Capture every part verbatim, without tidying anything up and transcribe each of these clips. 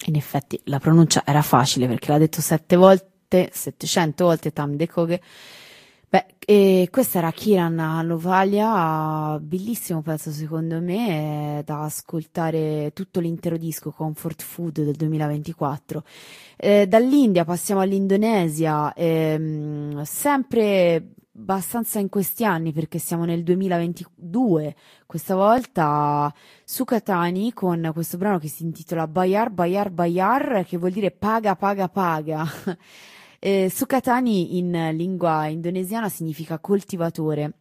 In effetti la pronuncia era facile perché l'ha detto sette volte, settecento volte Tam De Koge. Beh, e questa era Kiran Lovalia, bellissimo pezzo secondo me, eh, da ascoltare tutto l'intero disco Comfort Food del duemilaventiquattro. Eh, dall'India passiamo all'Indonesia, ehm, sempre abbastanza in questi anni perché siamo nel duemilaventidue, questa volta Sukatani con questo brano che si intitola Bayar Bayar Bayar, che vuol dire paga paga paga. Eh, Sukatani in lingua indonesiana significa coltivatore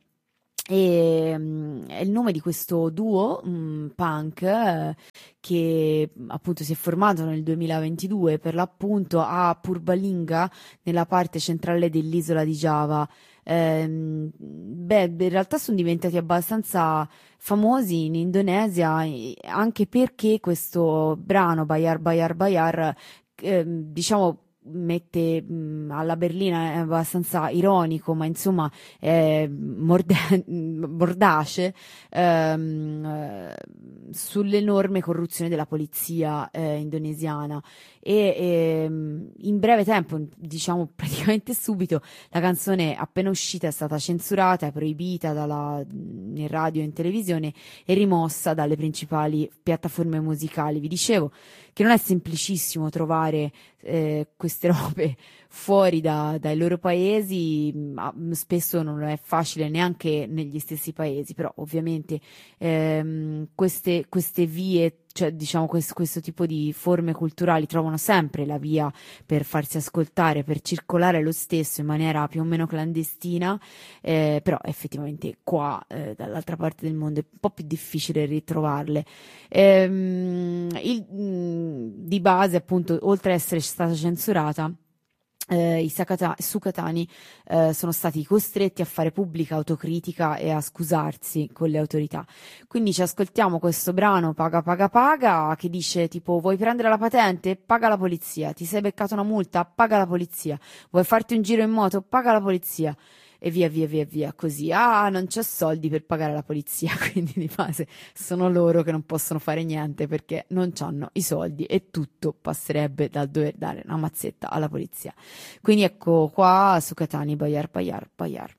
e mm, è il nome di questo duo mm, punk eh, che appunto si è formato nel duemilaventidue per l'appunto a Purbalingga nella parte centrale dell'isola di Giava. Ehm, beh, in realtà sono diventati abbastanza famosi in Indonesia eh, anche perché questo brano Bayar Bayar Bayar ehm, diciamo mette mh, alla berlina, è abbastanza ironico, ma insomma è morde- mordace ehm, eh, sull'enorme corruzione della polizia eh, indonesiana e ehm, in breve tempo, diciamo praticamente subito, la canzone appena uscita è stata censurata, è proibita dalla, in radio e in televisione e rimossa dalle principali piattaforme musicali. Vi dicevo che non è semplicissimo trovare eh, queste robe fuori da- dai loro paesi, ma spesso non è facile neanche negli stessi paesi, però ovviamente ehm, queste, queste vie, cioè diciamo questo, questo tipo di forme culturali trovano sempre la via per farsi ascoltare, per circolare lo stesso in maniera più o meno clandestina, eh, però effettivamente qua eh, dall'altra parte del mondo è un po' più difficile ritrovarle. Ehm, il- mh, di base, appunto, oltre ad essere stata censurata, eh, i Sakata- Sukatani eh, sono stati costretti a fare pubblica autocritica e a scusarsi con le autorità. Quindi ci ascoltiamo questo brano Paga Paga Paga che dice tipo vuoi prendere la patente? Paga la polizia. Ti sei beccato una multa? Paga la polizia. Vuoi farti un giro in moto? Paga la polizia. E via via via via così. Ah, non c'ho soldi per pagare la polizia, quindi di base sono loro che non possono fare niente perché non hanno i soldi e tutto passerebbe dal dover dare una mazzetta alla polizia. Quindi ecco qua su Catani, Bayar, Bayar, Bayar.